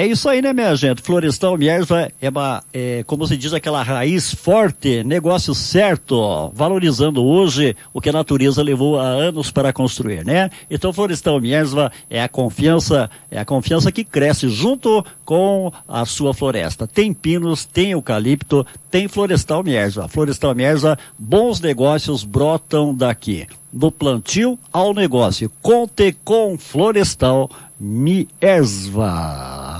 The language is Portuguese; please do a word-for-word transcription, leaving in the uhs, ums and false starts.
É isso aí, né, minha gente? Florestal Mierva é, uma, é, como se diz, aquela raiz forte, negócio certo, valorizando hoje o que a natureza levou há anos para construir, né? Então, Florestal Mierva é a confiança, é a confiança que cresce junto com a sua floresta. Tem pinos, tem eucalipto, tem Florestal Mierva. Florestal Mierva, bons negócios brotam daqui. Do plantio ao negócio. Conte com Florestal Mierva.